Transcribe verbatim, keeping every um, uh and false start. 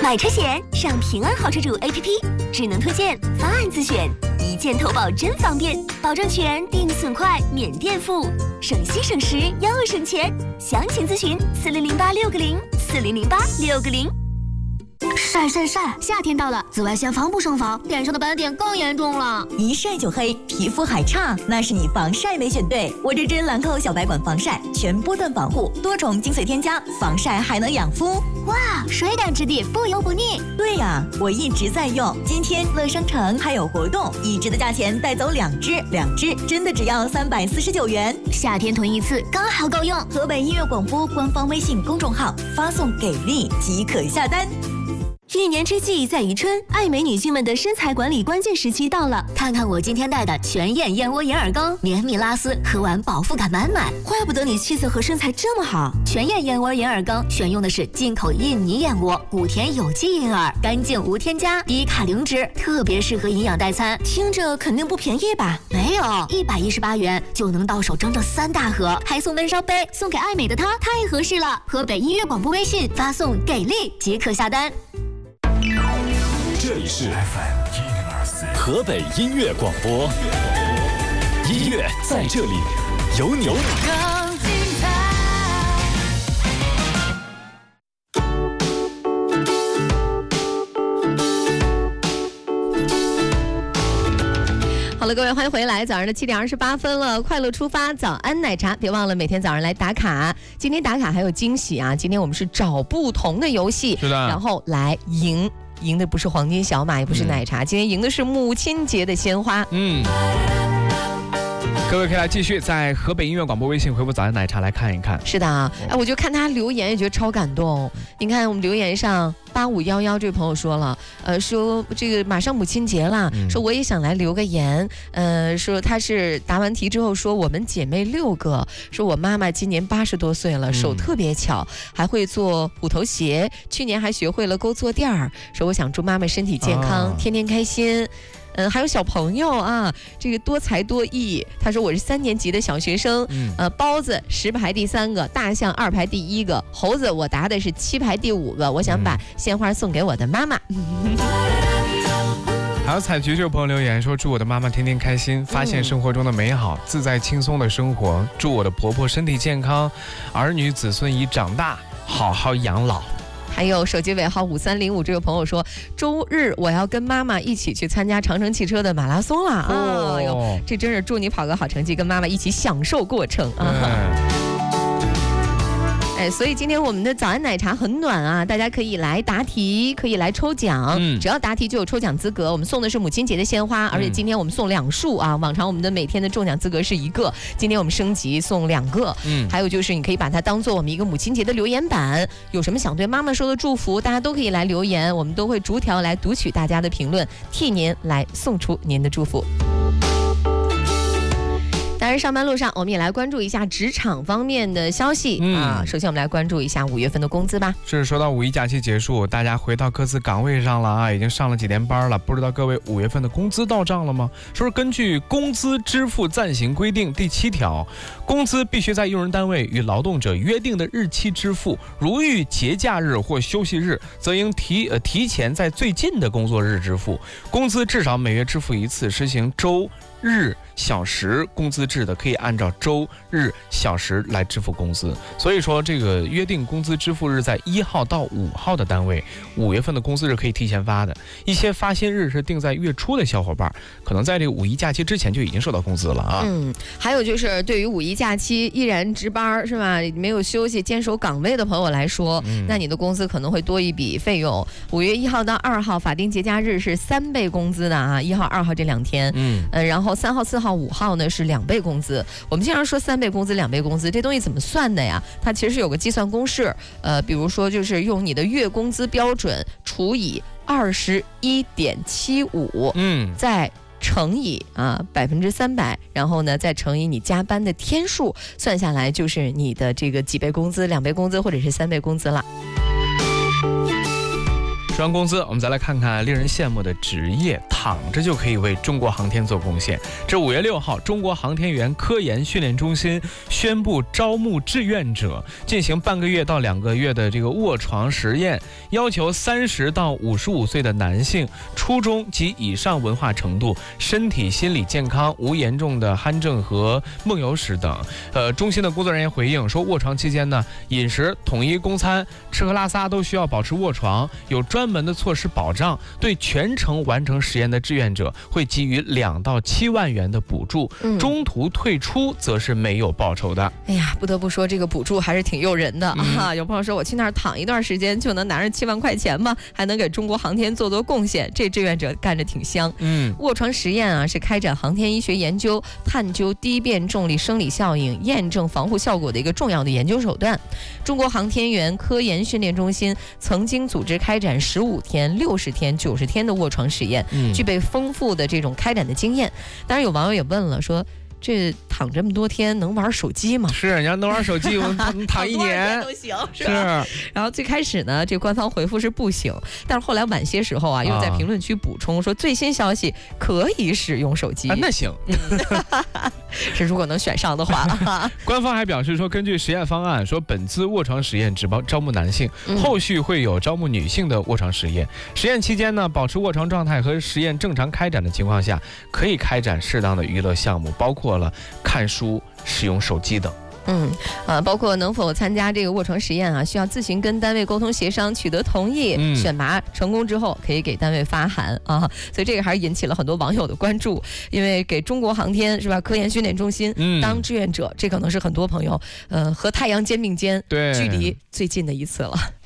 买车险上平安好车主 A P P， 智能推荐，方案自选，一键投保真方便，保证全，定损快，免垫付，省心省时又省钱。详情咨询四零零八六个零四零零八六个零。 晒晒晒！夏天到了，紫外线防不胜防，脸上的斑点更严重了。 一晒就黑，皮肤还差，那是你防晒没选对。我这支兰蔻小白管防晒，全波段防护，多重精粹添加，防晒还能养肤。 哇，水感质地，不油不腻。 对呀，我一直在用。今天乐商城还有活动，一支的价钱带走两支，两支真的只要三百四十九元。 夏天囤一次刚好够用。 河北音乐广播官方微信公众号发送给力即可下单。 一年之计在于春，爱美女性们的身材管理关键时期到了。 看看我今天带的全燕燕窝银耳羹，绵密拉丝，喝完饱腹感满满。 怪不得你气色和身材这么好。 全燕燕窝银耳羹选用的是进口印尼燕窝，谷田有机银耳，干净无添加，低卡零脂，特别适合营养代餐。 听着肯定不便宜吧？ 没有，一百一十八元就能到手整整三大盒，还送温烧杯，送给爱美的她太合适了。河北音乐广播微信发送给力即可下单。 这里是 F M 一零二四河北音乐广播，音乐在这里，有你。更精彩。 好了，各位欢迎回来，早上的七点二十八分了，快乐出发，早安奶茶，别忘了每天早上来打卡。今天打卡还有惊喜啊！今天我们是找不同的游戏， 是的， 然后来赢。赢的不是黄金小马，也不是奶茶，嗯、今天赢的是母亲节的鲜花。 嗯，各位可以来继续在河北音乐广播微信回复早安奶茶来看一看。 是的，哎，我就看他留言也觉得超感动。你看我们留言上八五幺幺这位朋友说了，呃，说这个马上母亲节了，嗯、说我也想来留个言，呃，说他是答完题之后说我们姐妹六个，说我妈妈今年八十多岁了，手特别巧，嗯、还会做虎头鞋，去年还学会了勾坐垫儿，说我想祝妈妈身体健康，啊、天天开心。嗯，还有小朋友啊，这个多才多艺。他说我是三年级的小学生，嗯、呃，包子十排第三个，大象二排第一个，猴子我答的是七排第五个。我想把鲜花送给我的妈妈。嗯、 还有彩菊这位朋友留言说，祝我的妈妈天天开心，发现生活中的美好，嗯、自在轻松的生活。祝我的婆婆身体健康，儿女子孙已长大，好好养老。 还有手机尾号五三零五这位朋友说，周日我要跟妈妈一起去参加长城汽车的马拉松了啊！ 哦、 哎呦，这真是祝你跑个好成绩，跟妈妈一起享受过程啊！ 嗯哎，所以今天我们的早安奶茶很暖啊，大家可以来答题，可以来抽奖，嗯、只要答题就有抽奖资格。我们送的是母亲节的鲜花，而且今天我们送两束啊。往常我们的每天的中奖资格是一个，今天我们升级送两个。嗯，还有就是你可以把它当做我们一个母亲节的留言板，有什么想对妈妈说的祝福，大家都可以来留言，我们都会逐条来读取大家的评论，替您来送出您的祝福。当然，上班路上我们也来关注一下职场方面的消息、嗯、啊。首先，我们来关注一下五月份的工资吧。 是说到五一假期结束，大家回到各自岗位上了啊，已经上了几天班了。不知道各位五月份的工资到账了吗？说是根据《工资支付暂行规定》第七条，工资必须在用人单位与劳动者约定的日期支付，如遇节假日或休息日，则应提呃提前在最近的工作日支付。工资至少每月支付一次，实行周日小时工资制的，可以按照周日小时来支付工资。所以说这个约定工资支付日在一号到五号的单位，五月份的工资日可以提前发的。一些发薪日是定在月初的小伙伴，可能在这个五一假期之前就已经收到工资了啊。 嗯，还有就是对于五一假期依然值班是吧，没有休息坚守岗位的朋友来说、嗯、那你的工资可能会多一笔费用。五月一号到二号法定节假日是三倍工资的啊，一号二号这两天。嗯，呃，然后三号四号五号呢是两倍工资。我们经常说三倍工资两倍工资，这东西怎么算的呀？它其实是有个计算公式，呃，比如说就是用你的月工资标准除以二十一点七五，嗯，再乘以啊百分之三百，然后呢再乘以你加班的天数，算下来就是你的这个几倍工资、两倍工资或者是三倍工资了。 说完工资，我们再来看看令人羡慕的职业，躺着就可以为中国航天做贡献。这五月六号，中国航天员科研训练中心宣布招募志愿者，进行半个月到两个月的这个卧床实验，要求三十到五十五岁的男性，初中及以上文化程度，身体心理健康，无严重的酣症和梦游史等。呃，中心的工作人员回应说，卧床期间呢，饮食统一供餐，吃喝拉撒都需要保持卧床，有专门的措施保障。对全程完成实验的志愿者会给予两到七万元的补助，嗯、中途退出则是没有报酬的。 哎呀，不得不说这个补助还是挺诱人的、嗯、啊！有朋友说我去那儿躺一段时间就能拿着七万块钱吗？还能给中国航天做做贡献，这志愿者干着挺香。嗯，卧床实验啊是开展航天医学研究、探究低变重力生理效应、验证防护效果的一个重要的研究手段。中国航天员科研训练中心曾经组织开展十五天、六十天、九十天的卧床实验，嗯、具备丰富的这种开展的经验。当然，有网友也问了，说这躺这么多天能玩手机吗？ 是，你要能玩手机，我们躺躺一年都行，是吧？是。然后最开始呢，这官方回复是不行，但是后来晚些时候啊，又在评论区补充说，最新消息可以使用手机。 啊、那行， 是如果能选上的话。 官方还表示说，根据实验方案，说本次卧床实验只包招募男性，嗯、后续会有招募女性的卧床实验。实验期间呢，保持卧床状态和实验正常开展的情况下，可以开展适当的娱乐项目，包括了看书、使用手机等。 嗯，呃，包括能否参加这个卧床实验啊，需要自行跟单位沟通协商，取得同意，嗯、选拔成功之后可以给单位发函啊。所以这个还是引起了很多网友的关注，因为给中国航天是吧科研训练中心当志愿者，嗯、这可能是很多朋友呃和太阳肩并肩， 对， 距离最近的一次了。